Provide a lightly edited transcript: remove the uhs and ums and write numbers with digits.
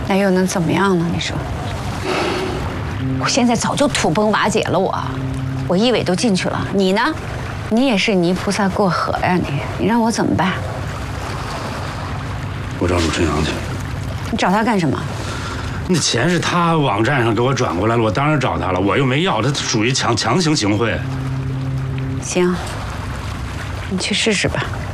那又能怎么样呢？你说，我现在早就土崩瓦解了我一委都进去了，你呢？你也是泥菩萨过河呀，你让我怎么办？ 我找鲁晨阳去。 你找他干什么？ 那钱是他网站上给我转过来了，我当然找他了，我又没要，他属于强行行贿。 行，你去试试吧。